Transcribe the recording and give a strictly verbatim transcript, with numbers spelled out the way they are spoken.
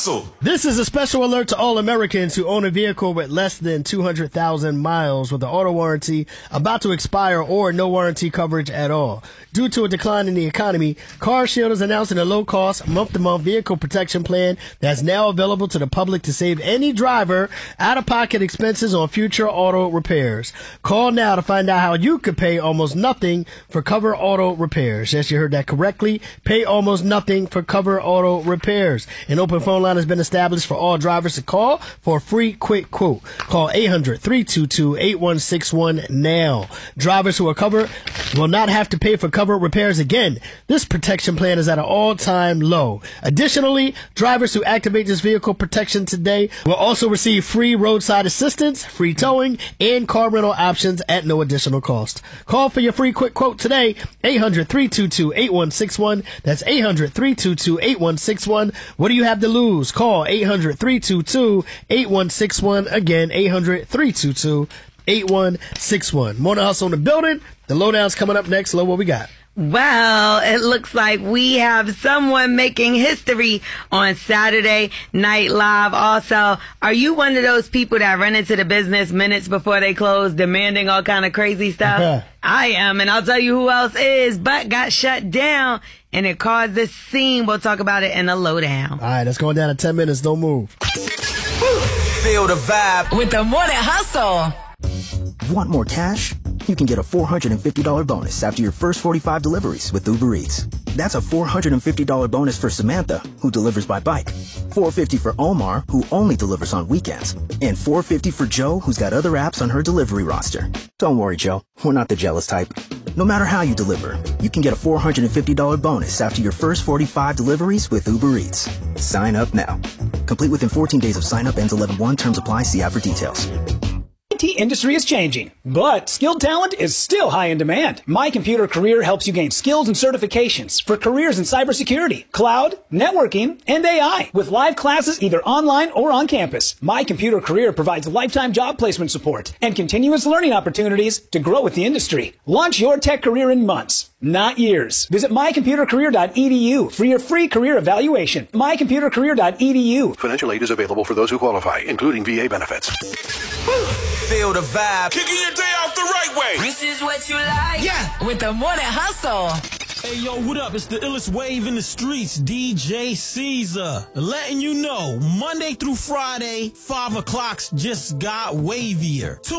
Hustle. This is a special alert to all Americans who own a vehicle with less than two hundred thousand miles with an auto warranty about to expire or no warranty coverage at all. Due to a decline in the economy, CarShield is announcing a low-cost, month-to-month vehicle protection plan that's now available to the public to save any driver out-of-pocket expenses on future auto repairs. Call now to find out how you could pay almost nothing for cover auto repairs. Yes, you heard that correctly. Pay almost nothing for cover auto repairs. An open phone line has been established for all drivers to call for a free quick quote. Call eight hundred, three two two, eight one six one now. Drivers who are covered will not have to pay for cover repairs again. This protection plan is at an all-time low. Additionally, drivers who activate this vehicle protection today will also receive free roadside assistance, free towing, and car rental options at no additional cost. Call for your free quick quote today, eight hundred, three two two, eight one six one. That's eight hundred, three two two, eight one six one. What do you have to lose? Call eight hundred, three two two, eight one six one. Again, eight hundred, three two two, eight one six one. Morning Hustle in the building. The lowdown's coming up next. Lo, what we got? Well, it looks like we have someone making history on Saturday Night Live. Also, are you one of those people that run into the business minutes before they close demanding all kind of crazy stuff? I am, and I'll tell you who else is, but got shut down, and it caused this scene. We'll talk about it in a lowdown. All right, that's going down in ten minutes. Don't move. Feel the vibe with the Morning Hustle. Want more cash? You can get a four hundred fifty dollars bonus after your first forty-five deliveries with Uber Eats. That's a four hundred fifty dollars bonus for Samantha, who delivers by bike, four hundred fifty dollars for Omar, who only delivers on weekends, and four hundred fifty dollars for Joe, who's got other apps on her delivery roster. Don't worry, Joe. We're not the jealous type. No matter how you deliver, you can get a four hundred fifty dollars bonus after your first forty-five deliveries with Uber Eats. Sign up now. Complete within fourteen days of sign up. Ends eleven one. Terms apply. See app for details. The I T industry is changing, but skilled talent is still high in demand. My Computer Career helps you gain skills and certifications for careers in cybersecurity, cloud, networking, and A I. With live classes either online or on campus, My Computer Career provides lifetime job placement support and continuous learning opportunities to grow with the industry. Launch your tech career in months, not years. Visit my computer career dot e d u for your free career evaluation. my computer career dot e d u. Financial aid is available for those who qualify, including V A benefits. Feel the vibe. Kicking your day off the right way. This is what you like. Yeah. With the Morning Hustle. Hey, yo, what up? It's the illest wave in the streets, D J Caesar. Letting you know, Monday through Friday, five o'clock's just got wavier.